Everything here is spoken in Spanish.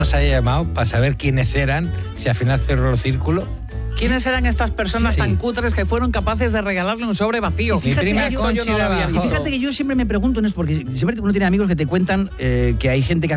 nos haya llamado para saber quiénes eran, si al final cerró el círculo. ¿Quiénes eran estas personas tan cutres que fueron capaces de regalarle un sobre vacío? Fíjate que yo siempre me pregunto en esto, porque siempre uno tiene amigos que te cuentan que hay gente que